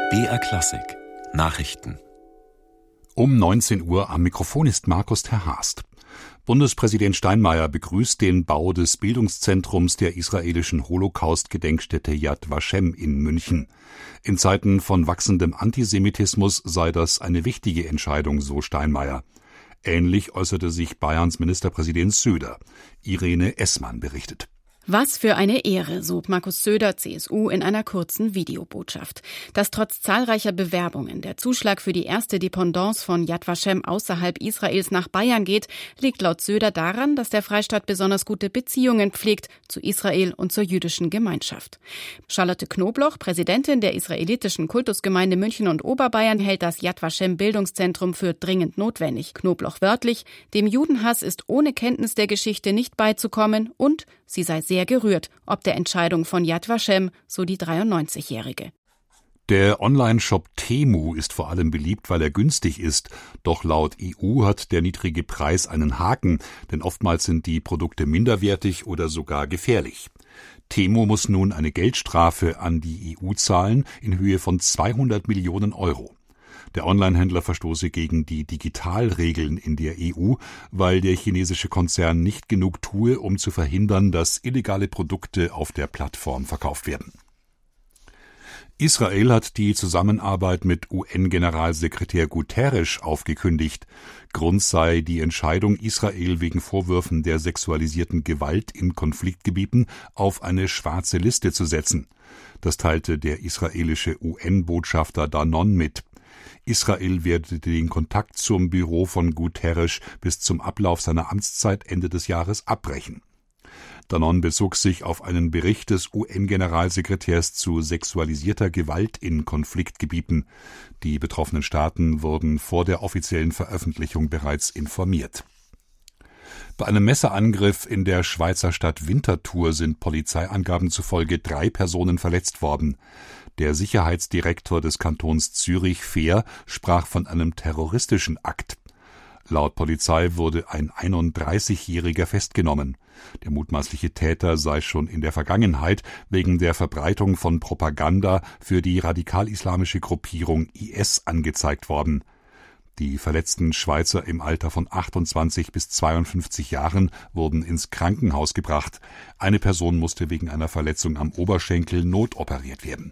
BR Klassik Nachrichten. Um 19 Uhr am Mikrofon ist Markus Terhast. Bundespräsident Steinmeier begrüßt den Bau des Bildungszentrums der israelischen Holocaust-Gedenkstätte Yad Vashem in München. In Zeiten von wachsendem Antisemitismus sei das eine wichtige Entscheidung, so Steinmeier. Ähnlich äußerte sich Bayerns Ministerpräsident Söder. Irene Essmann berichtet. Was für eine Ehre, so Markus Söder, CSU, in einer kurzen Videobotschaft. Dass trotz zahlreicher Bewerbungen der Zuschlag für die erste Dependance von Yad Vashem außerhalb Israels nach Bayern geht, liegt laut Söder daran, dass der Freistaat besonders gute Beziehungen pflegt zu Israel und zur jüdischen Gemeinschaft. Charlotte Knobloch, Präsidentin der israelitischen Kultusgemeinde München und Oberbayern, hält das Yad Vashem Bildungszentrum für dringend notwendig. Knobloch wörtlich: Dem Judenhass ist ohne Kenntnis der Geschichte nicht beizukommen und sie sei sehr gerührt, ob der Entscheidung von Yad Vashem, so die 93-Jährige. Der Online-Shop Temu ist vor allem beliebt, weil er günstig ist. Doch laut EU hat der niedrige Preis einen Haken, denn oftmals sind die Produkte minderwertig oder sogar gefährlich. Temu muss nun eine Geldstrafe an die EU zahlen in Höhe von 200 Millionen Euro. Der Onlinehändler verstoße gegen die Digitalregeln in der EU, weil der chinesische Konzern nicht genug tue, um zu verhindern, dass illegale Produkte auf der Plattform verkauft werden. Israel hat die Zusammenarbeit mit UN-Generalsekretär Guterres aufgekündigt. Grund sei die Entscheidung, Israel wegen Vorwürfen der sexualisierten Gewalt in Konfliktgebieten auf eine schwarze Liste zu setzen. Das teilte der israelische UN-Botschafter Danon mit. Israel werde den Kontakt zum Büro von Guterres bis zum Ablauf seiner Amtszeit Ende des Jahres abbrechen. Danon bezog sich auf einen Bericht des UN-Generalsekretärs zu sexualisierter Gewalt in Konfliktgebieten. Die betroffenen Staaten wurden vor der offiziellen Veröffentlichung bereits informiert. Bei einem Messerangriff in der Schweizer Stadt Winterthur sind Polizeiangaben zufolge 3 Personen verletzt worden. Der Sicherheitsdirektor des Kantons Zürich-Fehr sprach von einem terroristischen Akt. Laut Polizei wurde ein 31-Jähriger festgenommen. Der mutmaßliche Täter sei schon in der Vergangenheit wegen der Verbreitung von Propaganda für die radikal-islamische Gruppierung IS angezeigt worden. Die verletzten Schweizer im Alter von 28 bis 52 Jahren wurden ins Krankenhaus gebracht. Eine Person musste wegen einer Verletzung am Oberschenkel notoperiert werden.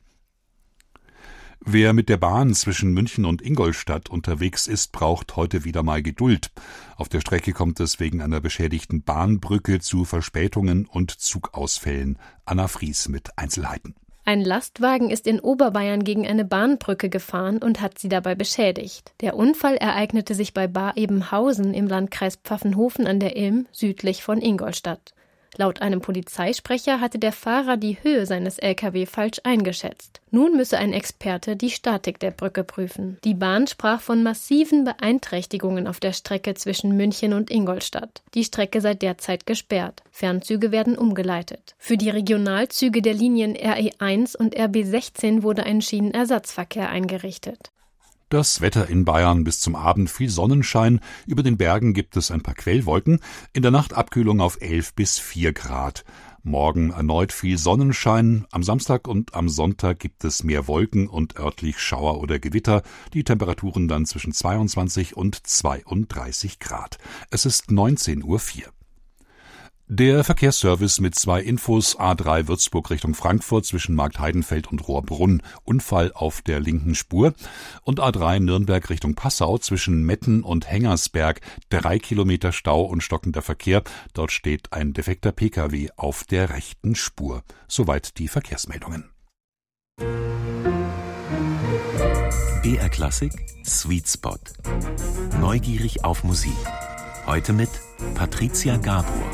Wer mit der Bahn zwischen München und Ingolstadt unterwegs ist, braucht heute wieder mal Geduld. Auf der Strecke kommt es wegen einer beschädigten Bahnbrücke zu Verspätungen und Zugausfällen. Anna Fries mit Einzelheiten. Ein Lastwagen ist in Oberbayern gegen eine Bahnbrücke gefahren und hat sie dabei beschädigt. Der Unfall ereignete sich bei Bar-Ebenhausen im Landkreis Pfaffenhofen an der Ilm, südlich von Ingolstadt. Laut einem Polizeisprecher hatte der Fahrer die Höhe seines LKW falsch eingeschätzt. Nun müsse ein Experte die Statik der Brücke prüfen. Die Bahn sprach von massiven Beeinträchtigungen auf der Strecke zwischen München und Ingolstadt. Die Strecke sei derzeit gesperrt. Fernzüge werden umgeleitet. Für die Regionalzüge der Linien RE1 und RB16 wurde ein Schienenersatzverkehr eingerichtet. Das Wetter in Bayern: bis zum Abend viel Sonnenschein, über den Bergen gibt es ein paar Quellwolken, in der Nacht Abkühlung auf 11 bis 4 Grad. Morgen erneut viel Sonnenschein, am Samstag und am Sonntag gibt es mehr Wolken und örtlich Schauer oder Gewitter, die Temperaturen dann zwischen 22 und 32 Grad. Es ist 19:04 Uhr. Der Verkehrsservice mit 2 Infos: A3 Würzburg Richtung Frankfurt zwischen Marktheidenfeld und Rohrbrunn, Unfall auf der linken Spur, und A3 Nürnberg Richtung Passau zwischen Metten und Hengersberg, 3 Kilometer Stau und stockender Verkehr, dort steht ein defekter Pkw auf der rechten Spur. Soweit die Verkehrsmeldungen. BR Klassik Sweet Spot. Neugierig auf Musik. Heute mit Patricia Gabor.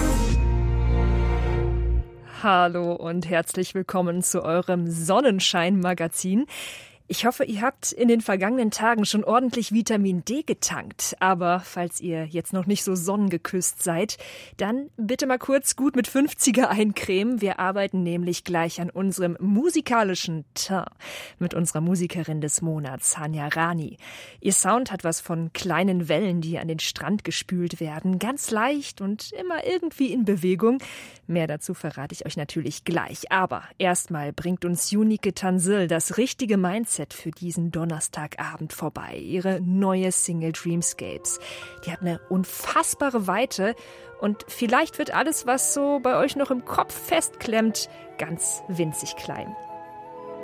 Hallo und herzlich willkommen zu eurem Sonnenschein-Magazin. Ich hoffe, ihr habt in den vergangenen Tagen schon ordentlich Vitamin D getankt. Aber falls ihr jetzt noch nicht so sonnengeküsst seid, dann bitte mal kurz gut mit 50er eincremen. Wir arbeiten nämlich gleich an unserem musikalischen Teint mit unserer Musikerin des Monats, Hanya Rani. Ihr Sound hat was von kleinen Wellen, die an den Strand gespült werden. Ganz leicht und immer irgendwie in Bewegung. Mehr dazu verrate ich euch natürlich gleich. Aber erstmal bringt uns Unique Tanzil das richtige Mindset Set für diesen Donnerstagabend vorbei. Ihre neue Single Dreamscapes. Die hat eine unfassbare Weite und vielleicht wird alles, was so bei euch noch im Kopf festklemmt, ganz winzig klein.